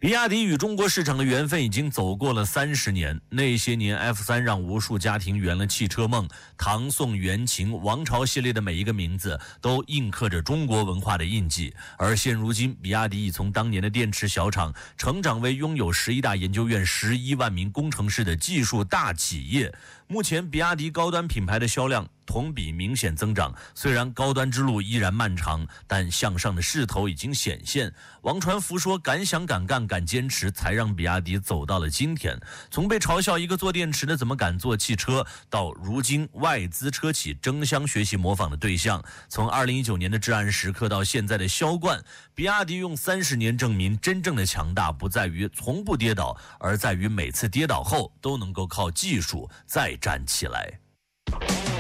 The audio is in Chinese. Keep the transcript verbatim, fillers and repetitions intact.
比亚迪与中国市场的缘分已经走过了三十年，那些年 F 三 让无数家庭圆了汽车梦，唐宋元秦王朝系列的每一个名字都印刻着中国文化的印记。而现如今，比亚迪已从当年的电池小厂成长为拥有十一大研究院十一万名工程师的技术大企业。目前比亚迪高端品牌的销量同比明显增长，虽然高端之路依然漫长，但向上的势头已经显现。王传福说，敢想敢干敢坚持，才让比亚迪走到了今天。从被嘲笑一个做电池的怎么敢做汽车，到如今外资车企争相学习模仿的对象，从二零一九年的至暗时刻到现在的销冠，比亚迪用三十年证明，真正的强大不在于从不跌倒，而在于每次跌倒后都能够靠技术再站起来。